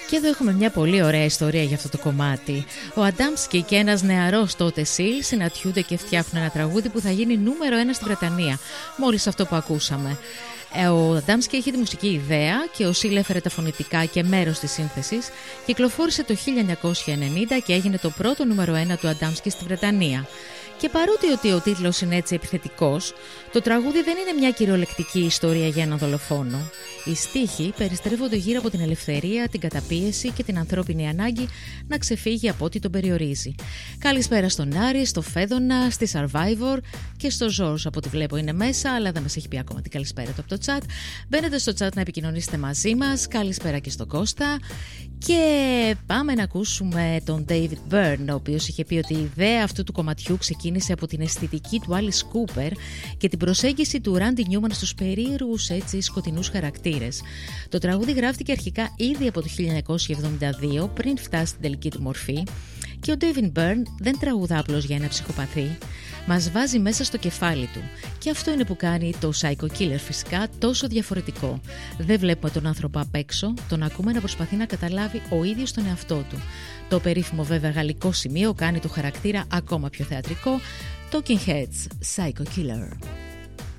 Και εδώ έχουμε μια πολύ ωραία ιστορία για αυτό το κομμάτι. Ο Αντάμσκι και ένας νεαρός τότε Σιλ συναντιούνται και φτιάχνουν ένα τραγούδι που θα γίνει νούμερο 1 στην Βρετανία. Μόλις αυτό που ακούσαμε. Ο Αντάμσκι είχε τη μουσική ιδέα και ο Σιλ έφερε τα φωνητικά και μέρος της σύνθεσης. Κυκλοφόρησε το 1990 και έγινε το πρώτο νούμερο 1 του Αντάμσκι στη Βρετανία. Και παρότι ότι ο τίτλος είναι έτσι επιθετικός, το τραγούδι δεν είναι μια κυριολεκτική ιστορία για έναν δολοφόνο. Οι στίχοι περιστρέφονται γύρω από την ελευθερία, την καταπίεση και την ανθρώπινη ανάγκη να ξεφύγει από ό,τι τον περιορίζει. Καλησπέρα στον Άρη, στο Φέδωνα, στη Survivor και στο Ζόρς, από ό,τι βλέπω είναι μέσα, αλλά δεν μας έχει πει ακόμα την καλησπέρα του από το chat. Μπαίνετε στο chat να επικοινωνήσετε μαζί μας. Καλησπέρα και στον Κώστα. Και πάμε να ακούσουμε τον David Byrne, ο οποίος είχε πει ότι η ιδέα αυτού του κομματιού ξεκίνησε από την αισθητική του Alice Cooper και την προσέγγιση του Randy Newman στους περίεργους έτσι σκοτεινούς χαρακτήρες. Το τραγούδι γράφτηκε αρχικά ήδη από το 1972, πριν φτάσει στην τελική του μορφή, και ο David Byrne δεν τραγουδά απλώς για ένα ψυχοπαθή, μας βάζει μέσα στο κεφάλι του. Και αυτό είναι που κάνει το Psycho Killer φυσικά τόσο διαφορετικό. Δεν βλέπουμε τον άνθρωπο απ' έξω, τον ακούμε να προσπαθεί να καταλάβει ο ίδιος τον εαυτό του. Το περίφημο βέβαια γαλλικό σημείο κάνει το χαρακτήρα ακόμα πιο θεατρικό. Talking Heads, Psycho Killer.